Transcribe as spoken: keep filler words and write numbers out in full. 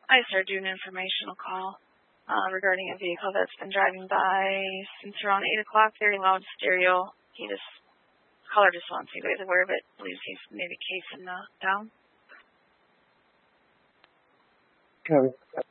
I started doing an informational call uh, regarding a vehicle that's been driving by since around eight o'clock, very loud stereo. He just, caller just wants you guys aware of it, believes he's maybe casing uh, down. Okay.